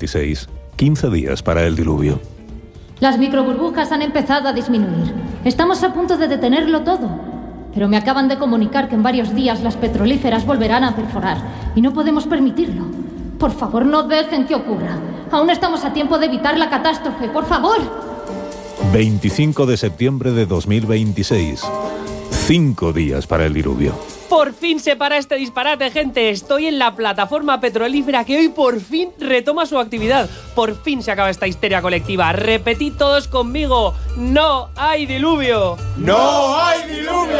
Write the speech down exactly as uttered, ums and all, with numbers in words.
veintiséis, quince días para el diluvio. Las microburbujas han empezado a disminuir. Estamos a punto de detenerlo todo. Pero me acaban de comunicar que en varios días las petrolíferas volverán a perforar. Y no podemos permitirlo. Por favor, no dejen que ocurra. Aún estamos a tiempo de evitar la catástrofe. ¡Por favor! veinticinco de septiembre de dos mil veintiséis. Cinco días para el diluvio. Por fin se para este disparate, gente. Estoy en la plataforma petrolífera que hoy por fin retoma su actividad. Por fin se acaba esta histeria colectiva. Repetid todos conmigo. ¡No hay diluvio! ¡No hay diluvio!